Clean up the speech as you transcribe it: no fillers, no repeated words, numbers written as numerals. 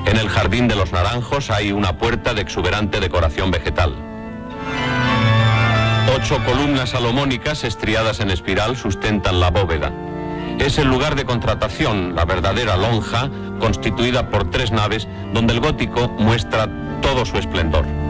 En el Jardín de los Naranjos hay una puerta de exuberante decoración vegetal. 8 columnas salomónicas estriadas en espiral sustentan la bóveda. Es el lugar de contratación, la verdadera lonja, constituida por 3 naves, donde el gótico muestra todo su esplendor.